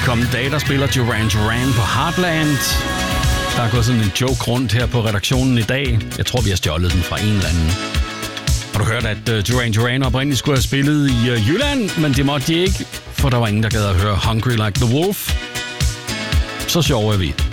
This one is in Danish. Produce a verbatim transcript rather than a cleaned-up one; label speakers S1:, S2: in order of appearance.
S1: kommende dage, der spiller Duran Duran på Heartland. Der er gået sådan en joke rundt her på redaktionen i dag. Jeg tror, vi har stjålet den fra en eller anden. Har du hørt, at uh, Duran Duran oprindeligt skulle have spillet i uh, Jylland, men det måtte de ikke, for der var ingen, der gad at høre Hungry Like the Wolf. Så sjov er vi.